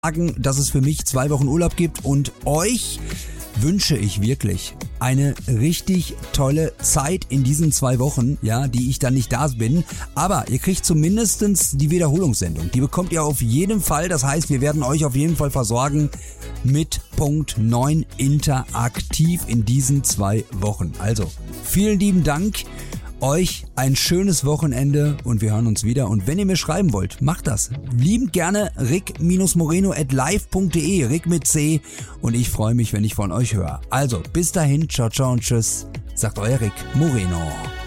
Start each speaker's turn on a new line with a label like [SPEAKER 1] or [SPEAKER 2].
[SPEAKER 1] dass es für mich 2 Wochen Urlaub gibt und euch wünsche ich wirklich eine richtig tolle Zeit in diesen 2 Wochen, ja, die ich dann nicht da bin. Aber ihr kriegt zumindestens die Wiederholungssendung. Die bekommt ihr auf jeden Fall. Das heißt, wir werden euch auf jeden Fall versorgen mit Punkt 9 interaktiv in diesen 2 Wochen. Also, vielen lieben Dank. Euch ein schönes Wochenende und wir hören uns wieder. Und wenn ihr mir schreiben wollt, macht das. Liebend gerne rick-moreno@live.de, Rick mit C. Und ich freue mich, wenn ich von euch höre. Also, bis dahin, ciao, ciao und tschüss, sagt euer Rick Moreno.